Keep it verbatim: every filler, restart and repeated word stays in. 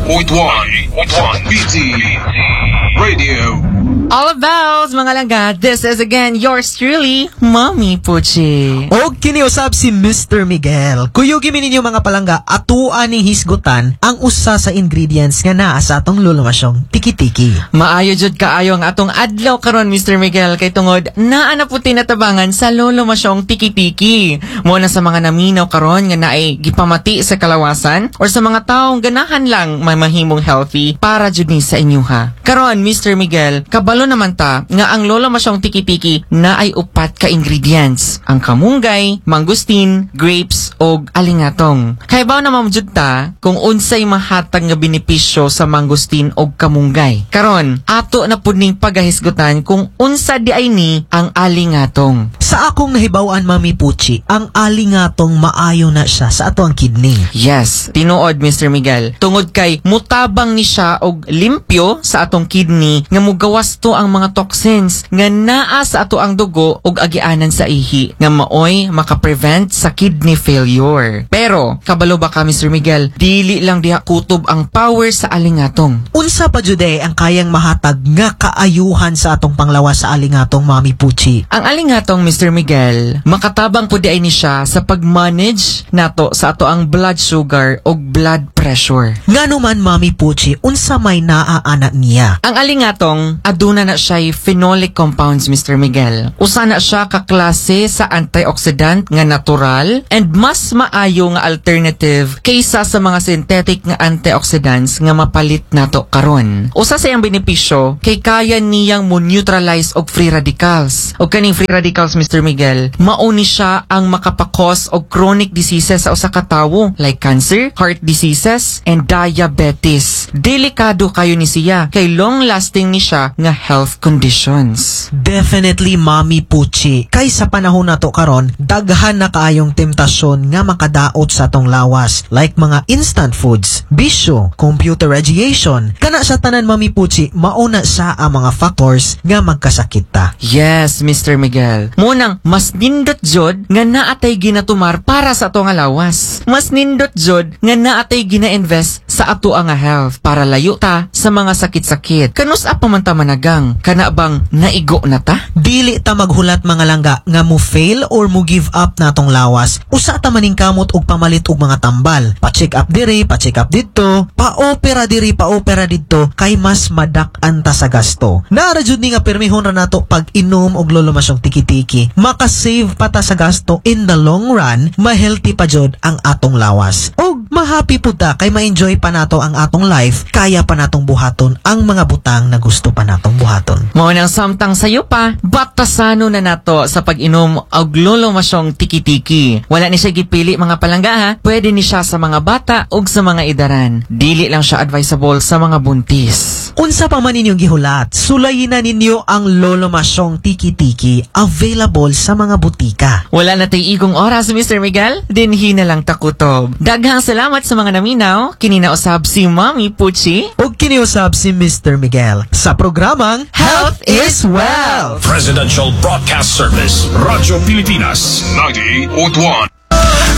point one B T Radio. All about mga langga, this is again yours truly, Mommy Puchi. O kiniusap si Mister Miguel. Kuyugi ninyo mga palangga, atuan ni hisgutan ang usa sa ingredients nga naa sa atong lulumasyong tiki-tiki. Maayo jud kaayo ang atong adlaw karon, Mister Miguel, kay tungod naa na puti natabangan sa lulumasyong tiki-tiki. Mo na sa mga naminaw karon nga naay gipamati sa kalawasan or sa mga taong ganahan lang may mahimong healthy para jud ni sa inyuha. Karon, Mister Miguel, kabalo naman ta nga ang lulumasyong tiki-tiki na ay upat ka ingredients: ang kamunggay, mangustin, grapes og alingatong. Kay baw na mamjud ta kung unsay mahatag nga benepisyo sa mangustin og kamunggay. Karon, ato na pud ning pagahisgutan kung unsa di ay ni ang alingatong. Sa akong nahibaw-an, Mami Puchi, ang alingatong maayo na siya sa ato ang kidney. Yes, tinuod, Mister Miguel. Tungod kay mutabang ni siya og limpyo sa atong kidney nga mugawas to ang mga toxins nga naa sa ato ang dugo ug agianan sa ihi nga maoy makaprevent sa kidney failure. Pero kabalo ba ka, Mister Miguel, dili lang diha kutob ang power sa alingatong. Unsa pa jude ang kayang mahatag nga kaayuhan sa atong panglawas sa alingatong, Mami Puchi? Ang alingatong, Mister Miguel, makatabang pud ay ni siya sa pag-manage nato sa ato ang blood sugar ug blood pressure. Ngano man, Mami Puchi, unsa may naaanak niya? Ang alingatong aduna na siya phenolic compounds, Mister Miguel. Usa na siya kaklase sa antioxidant nga natural and mas maayo nga alternative kaysa sa mga synthetic nga antioxidants nga mapalit nato karon. Usa sa iyang benepisyo kay kaya niyang mo neutralize og free radicals. Og kaning free radicals, Mister Miguel, mao ni siya ang makapakos og chronic diseases sa usa ka tawo like cancer, heart diseases, and diabetes. Delikado kayo ni siya kay long-lasting ni siya nga health conditions. Definitely, Mami Puchi. Kay sa panahon nato karon, daghan na kaayong temptasyon nga makadaot sa atong lawas like mga instant foods, bisyo, computer radiation. Kana sa tanan, Mami Puchi, mauna sa ang mga factors nga magkasakit ta. Yes, Mister Miguel. Munang mas nindot jod nga naatay ginatumar para sa ato nga lawas. Mas nindot jod nga naatay gina-invest sa ato nga health para layo ta sa mga sakit-sakit. Kanus apa man ta managang, kana bang naigo na ta? Dili ta maghulat mga langga nga mo fail or mo give up natong lawas. Usa ta maning kamot og pamalit og mga tambal. Pa-check up diri, pa-check up didto, pa-opera diri, pa-opera didto, kay mas madak-an ta sa gasto. Naara jud ni nga permihon ra nato pag inom og lulumasyong tiki-tiki. Maka-save pa ta sa gasto in the long run, ma-healthy pa jud ang atong lawas. Og ma-happy pud ta kay ma-enjoy pa nato ang atong life, kaya pa natong buhaton ang mga butang na gusto pa natong buhaton. Mao nang samtang sayo pa, batasano na nato sa pag-inom og lulumasyong tiki-tiki. Wala ni siya gipili mga palangga ha. Pwede ni siya sa mga bata ug sa mga idaran. Dili lang siya advisable sa mga buntis. Unsa pa man ninyong gihulat, sulayin na ninyo ang lulumasyong tiki-tiki available sa mga butika. Wala na tay igong oras, Mister Miguel. Dinhi na lang takutob. Daghang salamat sa mga naminaw. Kininausab si Mommy Puchi ug kiniusab si Mister Miguel sa programang Health is Wealth. Presidential Broadcast Service, Radyo Pilipinas, ninety point one.